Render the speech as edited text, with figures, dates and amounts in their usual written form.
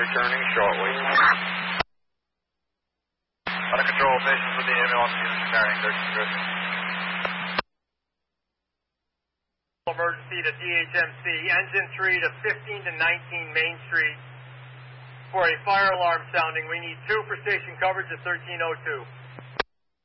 returning shortly. Under control, patients with the ambulance unit carrying 13 Emergency to DHMC, engine 3 to 15 to 19 Main Street for a fire alarm sounding. We need 2 for station coverage at 1302.